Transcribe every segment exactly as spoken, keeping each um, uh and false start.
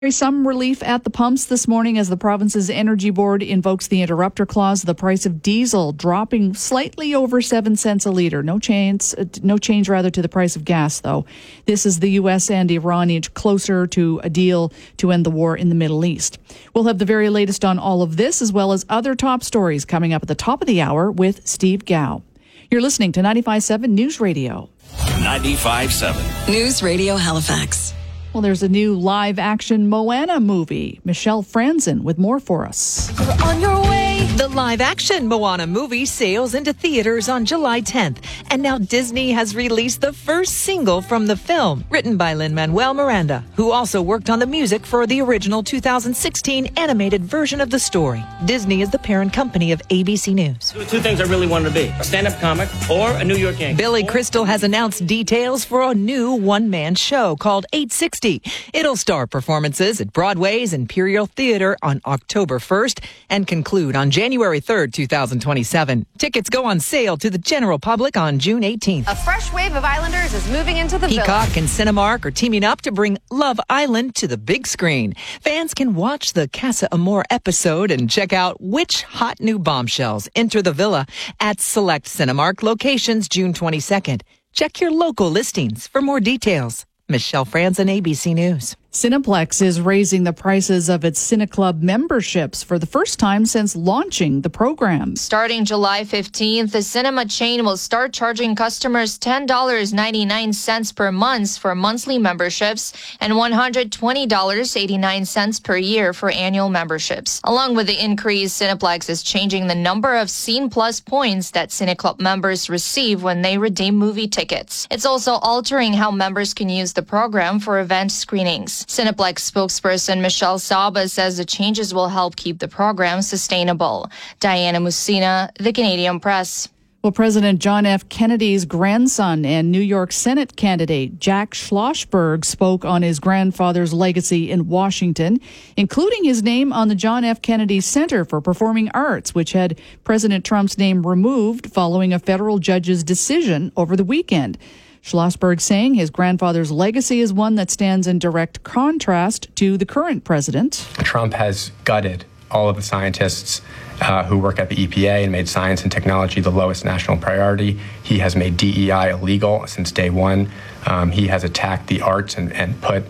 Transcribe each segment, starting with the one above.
Some relief at the pumps this morning as the province's energy board invokes the interrupter clause. The price of diesel dropping slightly over seven cents a litre. No change, no change rather to the price of gas, though. This is the U S and Iran inch closer to a deal to end the war in the Middle East. We'll have the very latest on all of this, as well as other top stories coming up at the top of the hour with Steve Gao. You're listening to ninety-five point seven News Radio. ninety-five point seven News Radio Halifax. Well, there's a new live-action Moana movie. Michelle Franzen with more for us. You're on your way. The live-action Moana movie sails into theaters on July tenth. And now Disney has released the first single from the film, written by Lin-Manuel Miranda, who also worked on the music for the original two thousand sixteen animated version of the story. Disney is the parent company of A B C News. Two things I really wanted to be, a stand-up comic or a New York Yankee. Billy Crystal has announced details for a new one-man show called eight sixty. It'll star performances at Broadway's Imperial Theater on October first and conclude on January third, twenty twenty-seven. Tickets go on sale to the general public on June eighteenth. A fresh wave of Islanders is moving into the Peacock villa. and Cinemark are teaming up to bring Love Island to the big screen. Fans can watch the Casa Amor episode and check out which hot new bombshells enter the villa at select Cinemark locations June twenty-second. Check your local listings for more details. Michelle Franzen, A B C News. Cineplex is raising the prices of its CineClub memberships for the first time since launching the program. Starting July fifteenth, the cinema chain will start charging customers ten dollars and ninety-nine cents per month for monthly memberships and one hundred twenty dollars and eighty-nine cents per year for annual memberships. Along with the increase, Cineplex is changing the number of Scene Plus points that CineClub members receive when they redeem movie tickets. It's also altering how members can use the program for event screenings. Cineplex spokesperson Michelle Saba says the changes will help keep the program sustainable. Diana Musina, The Canadian Press. Well, President John F. Kennedy's grandson and New York Senate candidate Jack Schlossberg spoke on his grandfather's legacy in Washington, including his name on the John F. Kennedy Center for Performing Arts, which had President Trump's name removed following a federal judge's decision over the weekend. Schlossberg saying his grandfather's legacy is one that stands in direct contrast to the current president. Trump has gutted all of the scientists uh, who work at the E P A and made science and technology the lowest national priority. He has made D E I illegal since day one. Um, he has attacked the arts and, and put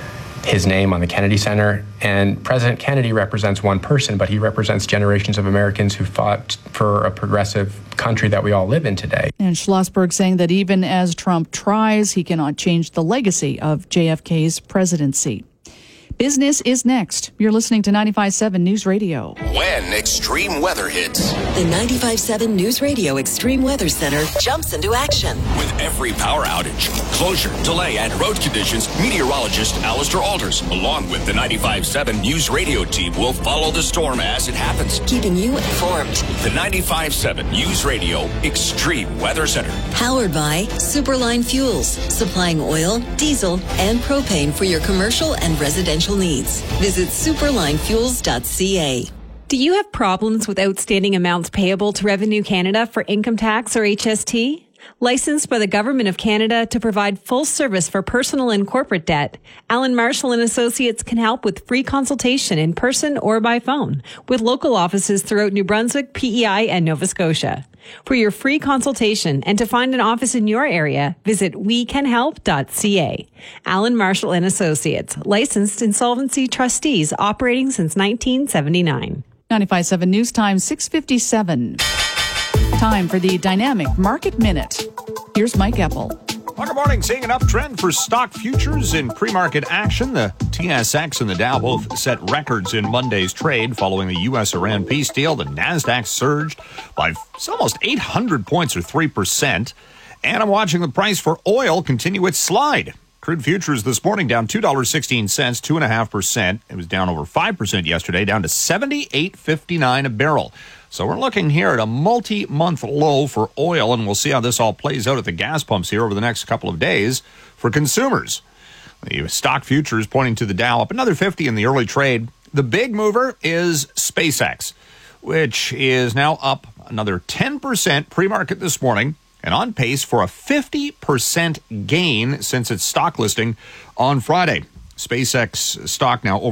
his name on the Kennedy Center. And President Kennedy represents one person, but he represents generations of Americans who fought for a progressive country that we all live in today. And Schlossberg saying that even as Trump tries, he cannot change the legacy of J F K's presidency. Business is next. You're listening to ninety-five point seven News Radio. When extreme weather hits, The ninety-five point seven News Radio Extreme Weather Center jumps into action. with every power outage, closure, delay, and road conditions, meteorologist Alistair Alters, along with the ninety-five point seven News Radio team, will follow the storm as it happens. Keeping you informed. The ninety-five point seven News Radio Extreme Weather Center. Powered by Superline Fuels, supplying oil, diesel, and propane for your commercial and residential needs. Visit superline fuels dot c a. Do you have problems with outstanding amounts payable to Revenue Canada for income tax or H S T? Licensed by the Government of Canada to provide full service for personal and corporate debt, Alan Marshall and Associates can help with free consultation in person or by phone with local offices throughout New Brunswick, P E I, and Nova Scotia. For your free consultation and to find an office in your area, visit we can help dot c a. Alan Marshall and Associates, licensed insolvency trustees operating since nineteen seventy-nine. ninety-five point seven News Time, six fifty-seven. Time for the Dynamic Market Minute. Here's Mike Eppel. Well, good morning. Seeing an uptrend for stock futures in pre-market action. The T S X and the Dow both set records in Monday's trade following the U S Iran peace deal. The NASDAQ surged by almost eight hundred points or three percent. And I'm watching the price for oil continue its slide. Crude futures this morning down two dollars and sixteen cents, two point five percent. It was down over five percent yesterday, down to seventy-eight fifty-nine a barrel. So we're looking here at a multi-month low for oil, and we'll see how this all plays out at the gas pumps here over the next couple of days for consumers. The stock futures pointing to the Dow up another fifty in the early trade. The big mover is SpaceX, which is now up another ten percent pre-market this morning and on pace for a fifty percent gain since its stock listing on Friday. SpaceX stock now over